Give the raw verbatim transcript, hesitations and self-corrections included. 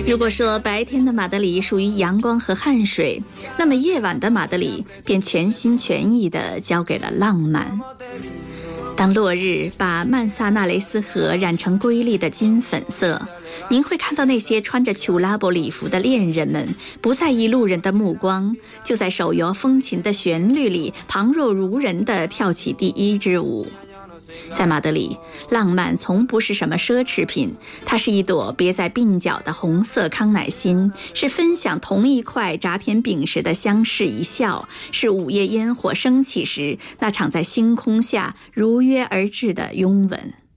如果说白天的马德里属于阳光和汗水，那么夜晚的马德里便全心全意地交给了浪漫。当落日把曼萨纳雷斯河染成瑰丽的金粉色，您会看到那些穿着裘拉伯礼服的恋人们不在意路人的目光，就在手摇风琴的旋律里旁若无人地跳起第一支舞。在马德里，浪漫从不是什么奢侈品，它是一朵别在鬓角的红色康乃馨，是分享同一块炸甜饼时的相视一笑，是午夜烟火升起时那场在星空下如约而至的拥吻。